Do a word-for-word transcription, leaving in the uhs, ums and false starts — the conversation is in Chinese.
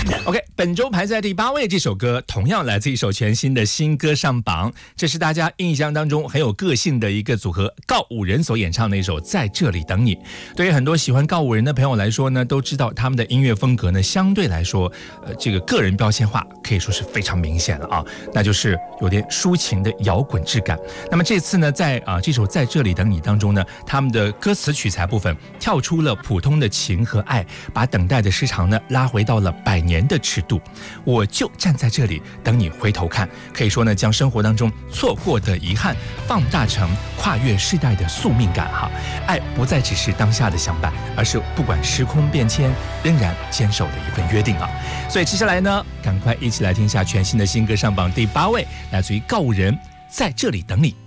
OK， 本周排在第八位这首歌同样来自一首全新的新歌上榜，这是大家印象当中很有个性的一个组合告五人所演唱的一首《在这里等你》。对于很多喜欢告五人的朋友来说呢，都知道他们的音乐风格呢相对来说，呃，这个个人标签化可以说是非常明显了啊，那就是有点抒情的摇滚质感。那么这次呢，在啊这首《在这里等你》当中呢，他们的歌词曲材部分跳出了普通的情和爱，把等待的时长呢拉回到了百年的尺度。我就站在这里等你回头看，可以说呢，将生活当中错过的遗憾放大成跨越世代的宿命感哈。爱不再只是当下的相伴，而是不管时空变迁仍然坚守的一份约定啊。所以接下来呢，赶快一起来听一下全新的新歌上榜第八位，来自于告五人，在这里等你。